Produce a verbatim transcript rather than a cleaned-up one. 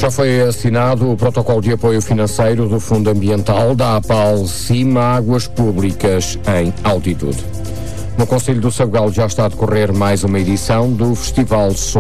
Já foi assinado o protocolo de apoio financeiro do Fundo Ambiental da APAL Cima Águas Públicas em altitude. No Concelho do Sabugal já está a decorrer mais uma edição do Festival Som